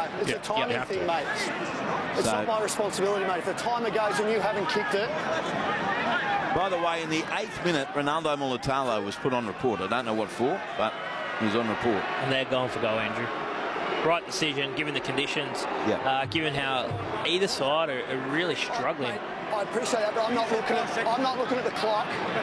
It's a timing thing, mate. It's not my responsibility, mate. If the timer goes and you haven't kicked it. By the way, in the 8th minute, Ronaldo Mulitalo was put on report. I don't know what for, but he's on report. And they're going for goal, Andrew. Right decision, given the conditions, given how either side are really struggling. I appreciate that, but I'm not looking at the clock.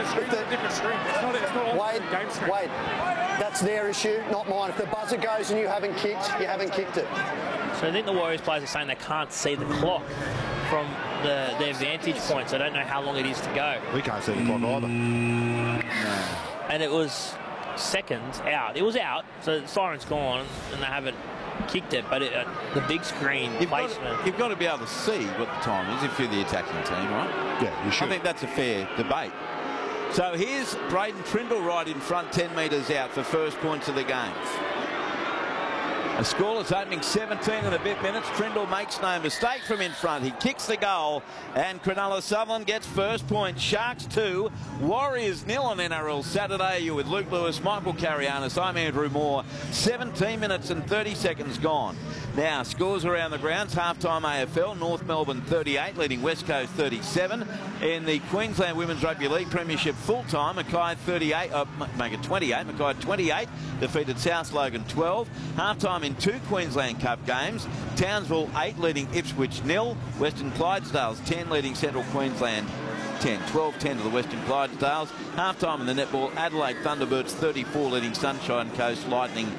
Wade, that's their issue, not mine. If the buzzer goes and you haven't kicked, you haven't kicked it. So I think the Warriors players are saying they can't see the clock from their vantage point, so I don't know how long it is to go. We can't see the clock either. And it was seconds out. It was out, so the siren's gone, and they haven't kicked it, but the big screen placement. You've got to be able to see what the time is if you're the attacking team, right? Yeah, you should. I think that's a fair debate. So here's Braden Trindle right in front, 10 metres out for first points of the game. A scoreless opening 17 and a bit minutes. Trindle makes no mistake from in front. He kicks the goal, and Cronulla Sutherland gets first point. Sharks 2, Warriors 0 on NRL Saturday. You're with Luke Lewis, Michael Carianis. I'm Andrew Moore. 17 minutes and 30 seconds gone. Now, scores around the grounds. Half-time AFL, North Melbourne 38, leading West Coast 37. In the Queensland Women's Rugby League Premiership full-time, Mackay 38, make it 28. Mackay 28 defeated South Logan 12. Half-time in 2 Queensland Cup games. Townsville 8, leading Ipswich 0. Western Clydesdales 10, leading Central Queensland 10. 12-10 to the Western Clydesdales. Half-time in the netball, Adelaide Thunderbirds 34, leading Sunshine Coast Lightning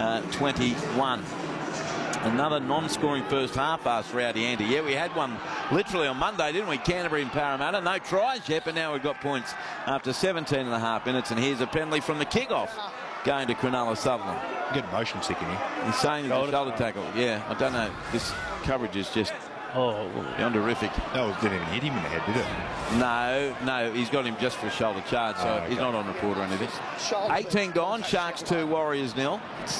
21. Another non-scoring first half, asked Rowdy Andy. Yeah, we had one literally on Monday, didn't we? Canterbury and Parramatta. No tries yet, but now we've got points after 17 and a half minutes. And here's a penalty from the kick-off going to Cronulla Sutherland. Get motion sick in here. He's saying it's a shoulder tackle. Yeah, I don't know. This coverage is just beyond horrific. That didn't even hit him in the head, did it? No, he's got him just for a shoulder charge, so he's not on report or anything. 18 gone, Sharks 2, Warriors 0.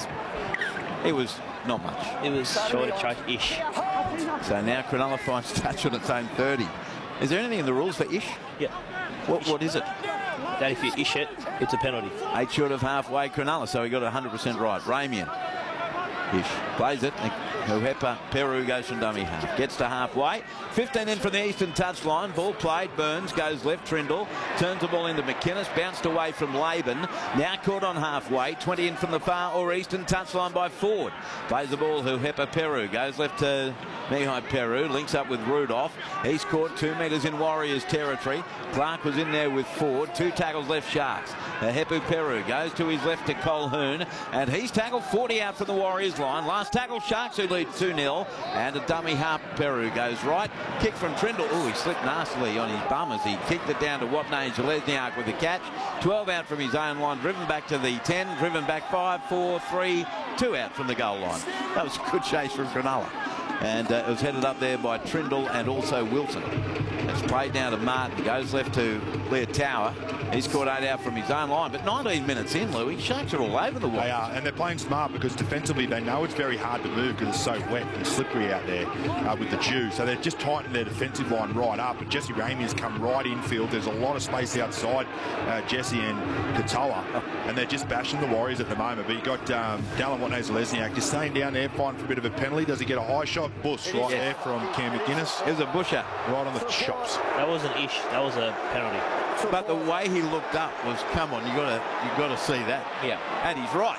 It was not much. It was short of choke-ish. So now Cronulla finds touch on its own 30. Is there anything in the rules for ish? Yeah. What is it? That if you ish it, it's a penalty. 8 short of halfway, Cronulla, so he got it 100% right. Ramian. Ish. Plays it. Huepa Peru goes from dummy half. Gets to halfway. 15 in from the eastern touchline. Ball played. Burns goes left. Trindle turns the ball into McInnes. Bounced away from Laban. Now caught on halfway. 20 in from the far or eastern touchline by Ford. Plays the ball. Huepa Peru goes left to Mihai Peru. Links up with Rudolph. He's caught 2 metres in Warriors territory. Clark was in there with Ford. 2 tackles left Sharks. Huepa Peru goes to his left to Colquhoun. And he's tackled 40 out from the Warriors line. Last tackle Sharks who lead 2-0. And a dummy half Peru goes right. Kick from Trindle. Oh, he slipped nastily on his bum as he kicked it down to Wapne Zelezniak with the catch. 12 out from his own line. Driven back to the 10. Driven back 5, 4, 3, 2 out from the goal line. That was a good chase from Cronulla. And it was headed up there by Trindle and also Wilson. It's played now to Martin. Goes left to Leotawa. He's caught 8 out from his own line. But 19 minutes in, Louis, Sharks are all over the Warriors. They are, and they're playing smart because defensively they know it's very hard to move because it's so wet and slippery out there with the dew. So they're just tightening their defensive line right up. But Jesse Ramian's come right infield. There's a lot of space outside Jesse and Katoa. And they're just bashing the Warriors at the moment. But you got Dallin Watene-Zelezniak just staying down there, fighting for a bit of a penalty. Does he get a high shot? Bush right there from Cam McInnes. It was a busher. Right on the chops. That wasn't ish. That was a penalty. But the way he looked up was, come on, you got to see that. Yeah. And he's right.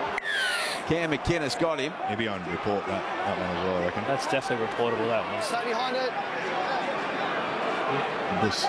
Cam McInnes got him. He'll be on to report that one as well, I reckon. That's definitely reportable, that one. Stay behind it. This,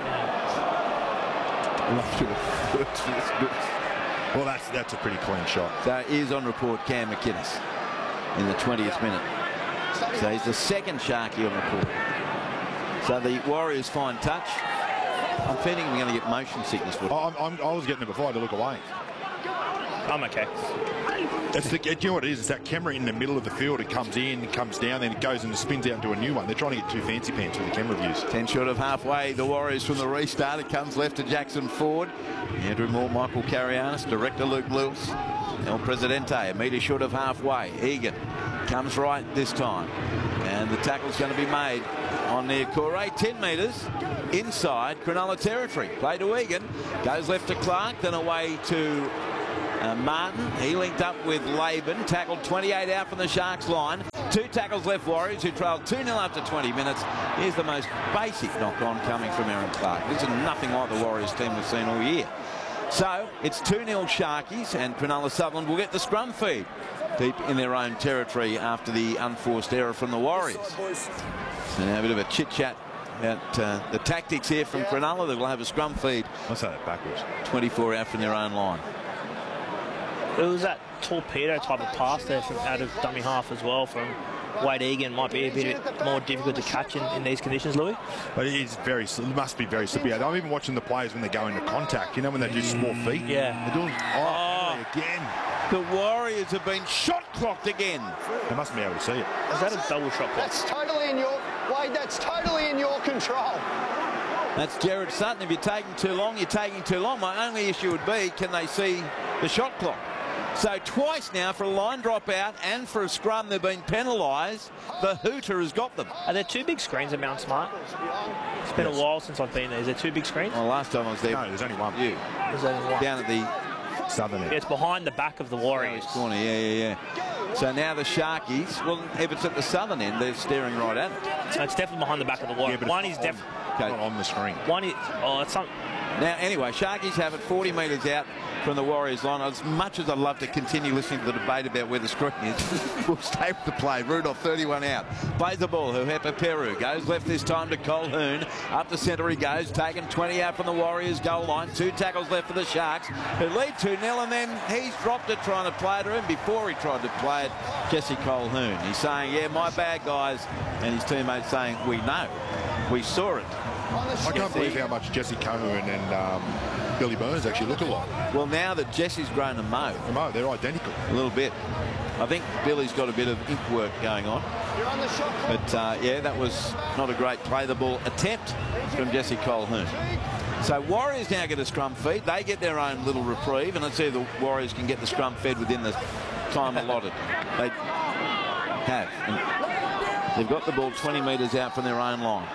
well, that's a pretty clean shot. So he is on report, Cam McInnes, in the 20th minute. So he's the second Sharky on report. So the Warriors find touch. I'm feeling we're going to get motion sickness. I was getting it before I had to look away. I'm okay. Do you know what it is? It's that camera in the middle of the field. It comes in, comes down, then it goes and spins out into a new one. They're trying to get too fancy pants with the camera views. 10 short of halfway. The Warriors from the restart. It comes left to Jackson Ford. Andrew Moore, Michael Carianis, director Luke Lewis. El Presidente, a metre short of halfway. Egan comes right this time. And the tackle's going to be made on near Corey. 10 metres inside Cronulla territory. Play to Egan. Goes left to Clark, then away to Martin, he linked up with Laban, tackled 28 out from the Sharks line. 2 tackles left Warriors, who trailed 2-0 after 20 minutes. Here's the most basic knock-on coming from Aaron Clark. This is nothing like the Warriors team we've seen all year. So it's 2-0 Sharkies, and Cronulla Sutherland will get the scrum feed deep in their own territory after the unforced error from the Warriors. So now a bit of a chit-chat about the tactics here from Cronulla. They will have a scrum feed. I'll say that backwards. 24 out from their own line. It was that torpedo type of pass there from out of dummy half as well from Wade Egan. Might be a bit more difficult to catch in these conditions, Louis. But it must be very slippery. I'm even watching the players when they go into contact, you know, when they do small feet. Yeah. They're doing again. The Warriors have been shot clocked again. They mustn't be able to see it. Is that a double shot clock? That's totally in your Wade. That's totally in your control. That's Jared Sutton. If you're taking too long, you're taking too long. My only issue would be, can they see the shot clock? So twice now for a line drop out and for a scrum they've been penalised. The hooter has got them. Are there 2 big screens at Mount Smart? It's been a while since I've been there. Is there 2 big screens? Well, last time I was there, No, there's only one. There's only one. down at the Southern end. Yeah, it's behind the back of the Warriors. corner. Yeah. So now the Sharkies, well, if it's at the southern end, they're staring right at it. It's definitely behind the back of the Warriors. but One it's is definitely. Not on the screen. One is. Oh, it's something. Now, anyway, Sharkies have it 40 metres out from the Warriors line. As much as I'd love to continue listening to the debate about where the screen is, we'll stay with the play. Rudolph, 31 out. Plays the ball. Huhepa Peru goes left this time to Colquhoun. Up the centre he goes. Taken 20 out from the Warriors goal line. 2 tackles left for the Sharks, who lead 2-0, and then he's dropped it trying to play it to him. Before he tried to play it, Jesse Colquhoun. He's saying, yeah, my bad, guys. And his teammates saying, we know. We saw it. I can't believe how much Jesse Colquhoun and Billy Burns actually look alike. Well, now that Jesse's grown a mo, They're identical. a little bit. I think Billy's got a bit of ink work going on. You're on the shot clock. But, yeah, that was not a great play-the-ball attempt from Jesse Colquhoun. So Warriors now get a scrum feed. They get their own little reprieve, and let's see if the Warriors can get the scrum fed within the time allotted. They have. And they've got the ball 20 metres out from their own line.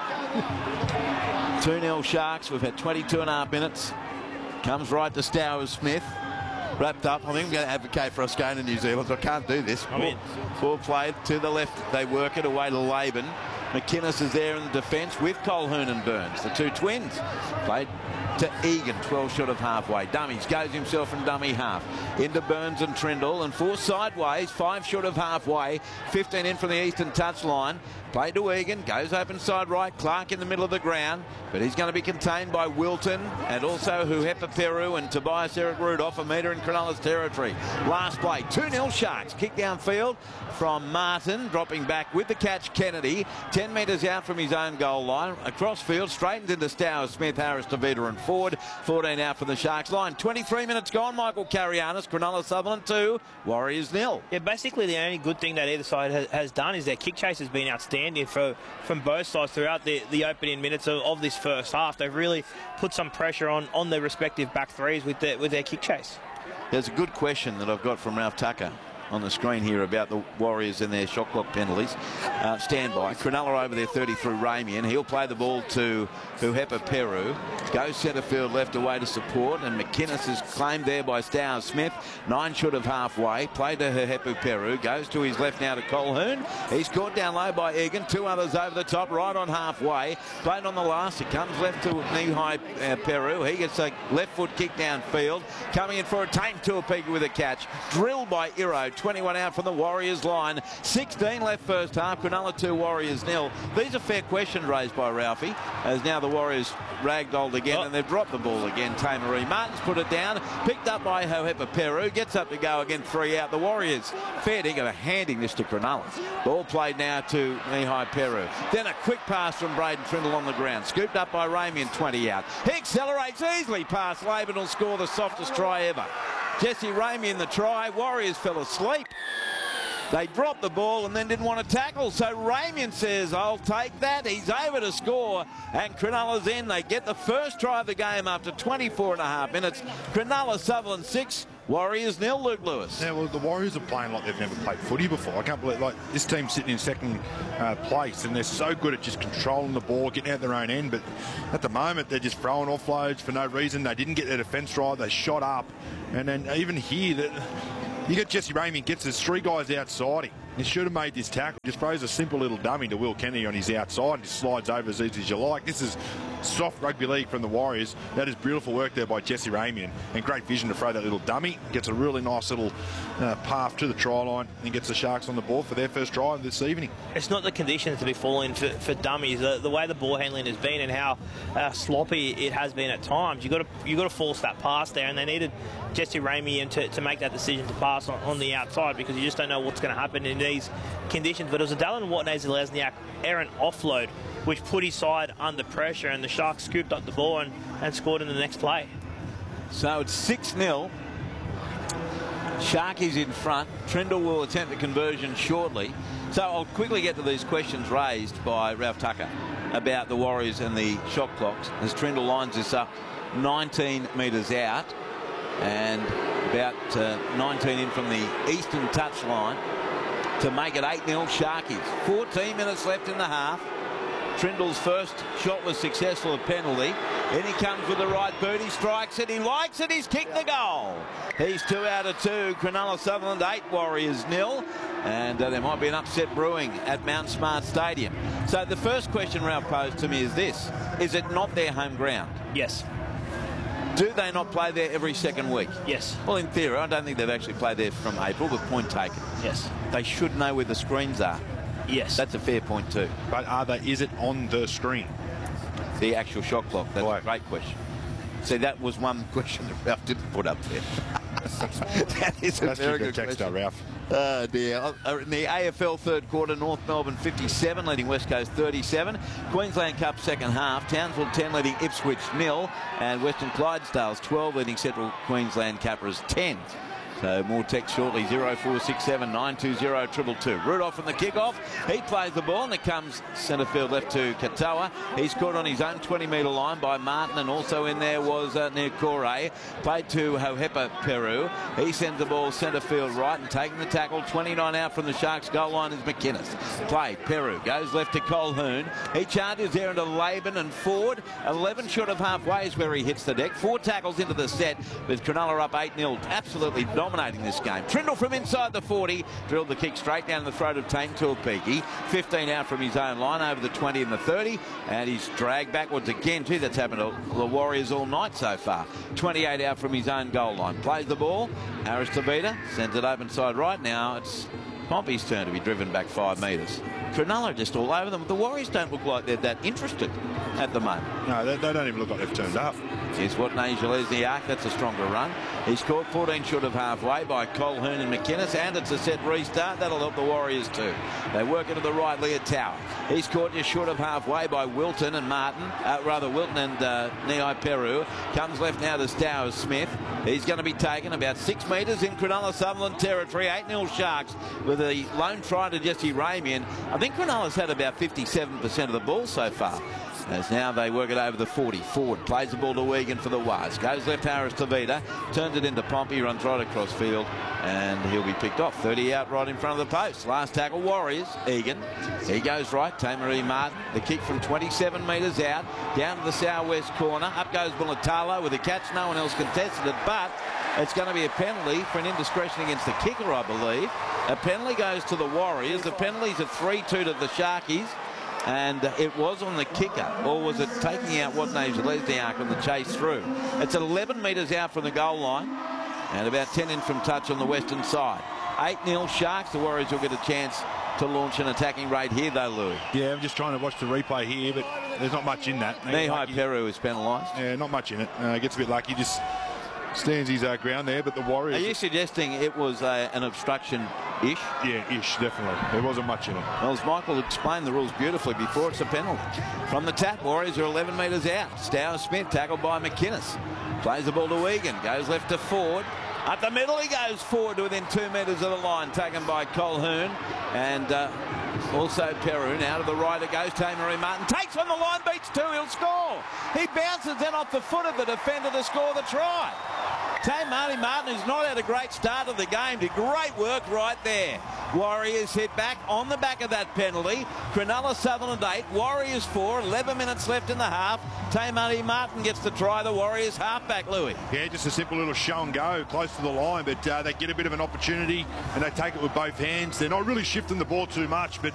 2-0 Sharks. We've had 22.5 minutes. Comes right to Stowers-Smith. Wrapped up. I think I'm going to advocate for us going to New Zealand. I can't do this. Ball played to the left. They work it away to Laban. McInnes is there in the defence with Colquhoun and Burns, the 2 twins. Played to Egan, 12 short of halfway. Dummies, goes himself from dummy half. Into Burns and Trindle, and 4 sideways, 5 short of halfway. 15 in from the eastern touchline. Played to Egan, goes open side right. Clark in the middle of the ground, but he's going to be contained by Wilton and also Huhepa Peru and Tobias Eric Rudolph, a metre in Cronulla's territory. Last play, 2-0 Sharks. Kick downfield from Martin, dropping back with the catch Kennedy. 10 metres out from his own goal line. Across field, straightens into Stowers-Smith, Harris, Tavita and Ford. 14 out from the Sharks line. 23 minutes gone. Michael Carianis, Cronulla Sutherland 2, Warriors 0. Yeah, basically the only good thing that either side has done is their kick chase has been outstanding from both sides throughout the opening minutes of this first half. They've really put some pressure on their respective back threes with their kick chase. There's a good question that I've got from Ralph Tucker on the screen here about the Warriors and their shot clock penalties. Stand by. Cronulla over there 30 through Ramian. He'll play the ball to Huhepa Peru. Goes centre field left away to support, and McInnes is claimed there by Stowers-Smith. 9 short of halfway. Played to Huhepa Peru. Goes to his left now to Colquhoun. He's caught down low by Egan. 2 others over the top, right on halfway. Played on the last. It comes left to knee-high Peru. He gets a left foot kick downfield. Coming in for a Tame Tuapika with a catch. Drilled by Iro. 21 out from the Warriors line. 16 left first half. Cronulla 2, Warriors 0. These are fair questions raised by Ralphie, as now the Warriors ragdolled again and they've dropped the ball again. Tamaree Martin's put it down. Picked up by Huhepa Peru. Gets up to go again. 3 out. The Warriors fair dinkum are handing this to Cronulla. Ball played now to Mihai Peru. Then a quick pass from Braden Trindle on the ground. Scooped up by Ramian, 20 out. He accelerates easily past Laban. Will score the softest try ever. Jesse Ramian the try. Warriors fell asleep. They dropped the ball and then didn't want to tackle. So Ramian says, I'll take that. He's over to score. And Cronulla's in. They get the first try of the game after 24.5 minutes. Cronulla Sutherland 6, Warriors 0, Luke Lewis. Yeah, well, the Warriors are playing like they've never played footy before. I can't believe, like, this team's sitting in second place, and they're so good at just controlling the ball, getting out their own end. But at the moment, they're just throwing offloads for no reason. They didn't get their defence right. They shot up. And then even here, you get Jesse Ramien, gets his 3 guys outside him. He should have made this tackle. Just throws a simple little dummy to Will Kennedy on his outside and just slides over as easy as you like. This is soft rugby league from the Warriors. That is beautiful work there by Jesse Ramien, and great vision to throw that little dummy. Gets a really nice little path to the try line and gets the Sharks on the board for their first try this evening. It's not the conditions to be falling for dummies. The way the ball handling has been and how sloppy it has been at times. You got to force that pass there, and they needed Jesse Ramien to make that decision to pass on the outside, because you just don't know what's going to happen in these conditions. But it was a Dallin Watene-Zelezniak errant offload which put his side under pressure, and the Sharks scooped up the ball and scored in the next play. So it's 6-0. Sharkies in front. Trindle will attempt a conversion shortly. So I'll quickly get to these questions raised by Ralph Tucker about the Warriors and the shot clocks as Trindle lines this up 19 metres out and about 19 in from the eastern touchline to make it 8-0 Sharkies. 14 minutes left in the half. Trindle's first shot was successful, a penalty. Then he comes with the right boot, he strikes it, he likes it, he's kicked the goal. He's 2 out of 2. Cronulla Sutherland 8, Warriors 0. And there might be an upset brewing at Mount Smart Stadium. So the first question Ralph posed to me is this: is it not their home ground? Yes. Do they not play there every second week? Yes. Well, in theory, I don't think they've actually played there from April, but point taken. Yes. They should know where the screens are. Yes. That's a fair point too. But is it on the screen? The actual shot clock. That's Right. a great question. See, that was one question that Ralph didn't put up there. That is a That's very a good good text, question. Ralph. Dear. In the AFL third quarter, North Melbourne 57, leading West Coast 37. Queensland Cup second half, Townsville 10, leading Ipswich 0. And Western Clydesdales 12, leading Central Queensland Capras 10. So more text shortly, 0467 920 222. Rudolph from the kickoff. He plays the ball and it comes centre field left to Katoa. He's caught on his own 20-metre line by Martin, and also in there was Nikore. Played to Hohepa Peru. He sends the ball centre field right and taking the tackle. 29 out from the Sharks goal line is McInnes. Play, Peru goes left to Colquhoun. He charges there into Laban and Ford. 11 short of halfway is where he hits the deck. 4 tackles into the set with Cronulla up 8-0. Absolutely dominating this game. Trindle from inside the 40 drilled the kick straight down the throat of Tain Tuapiki. 15 out from his own line over the 20 and the 30, and he's dragged backwards again too. That's happened to the Warriors all night so far. 28 out from his own goal line. Plays the ball. Aristobita sends it open side right. Now it's Pompey's turn to be driven back 5 metres. Cronulla just all over them. The Warriors don't look like they're that interested at the moment. No, they don't even look like they've turned up. Here's Watene-Zelezniak. That's a stronger run. He's caught 14 short of halfway by Colquhoun and McInnes, and it's a set restart. That'll help the Warriors too. They work into the right, Leah Tower. He's caught just short of halfway by Wilton and Martin. Wilton and Nihai Peru. Comes left now to Stowers Smith. He's going to be taken about 6 metres in Cronulla Sutherland territory. 8-0 Sharks with a lone try to Jesse Ramien. I think Cronulla's had about 57% of the ball so far. As now they work it over the 40. Ford plays the ball to Egan for the Waz. Goes left Harris to Vida. Turns it into Pompey. Runs right across field. And he'll be picked off. 30 out right in front of the post. Last tackle Warriors. Egan. He goes right. Tamaree Martin. The kick from 27 metres out. Down to the southwest corner. Up goes Mulatalo with a catch. No one else contested it. But it's going to be a penalty for an indiscretion against the kicker, I believe. A penalty goes to the Warriors. The penalty's at 3-2 to the Sharkies. And it was on the kicker, or was it taking out Watene-Zelezniak on the chase through? It's 11 metres out from the goal line and about 10 in from touch on the western side. 8-0 Sharks. The Warriors will get a chance to launch an attacking raid here though, Louis. Yeah, I'm just trying to watch the replay here, but there's not much in that. Nihai Peru is penalised. Yeah, not much in it. Gets a bit lucky, just stands his ground there, but the Warriors... Are you suggesting it was an obstruction-ish? Yeah, ish, definitely. There wasn't much in it. Well, as Michael explained the rules beautifully before, it's a penalty. From the tap, Warriors are 11 metres out. Stowers Smith tackled by McInnes. Plays the ball to Egan. Goes left to Ford. Up the middle, he goes forward to within 2 metres of the line, taken by Colquhoun. And also Peru. Now to the right it goes. Tamaree Martin takes on the line, beats 2, he'll score. He bounces then off the foot of the defender to score the try. Marty Martin, who's not had a great start of the game, did great work right there. Warriors hit back on the back of that penalty. Cronulla Sutherland 8, Warriors 4, 11 minutes left in the half. Marty Martin gets to try the Warriors halfback, Louis. Yeah, just a simple little show and go close to the line, but they get a bit of an opportunity and they take it with both hands. They're not really shifting the ball too much, but